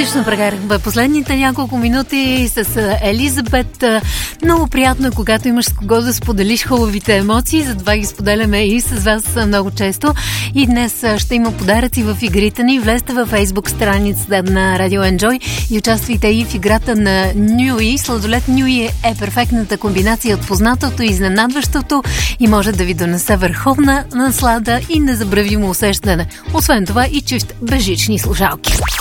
Отлично прекарахме последните няколко минути с Елизабет. Много приятно е, когато имаш с кого да споделиш хубавите емоции, затова ги споделяме и с вас много често. И днес ще има подаръци в игрите ни. Влезте във Facebook страницата на Radio Enjoy и участвайте и в играта на Нюи. Сладолет Нюи е перфектната комбинация от познатото и изненадващото и може да ви донесе върховна наслада и незабравимо усещане. Освен това и чифт безжични слушалки.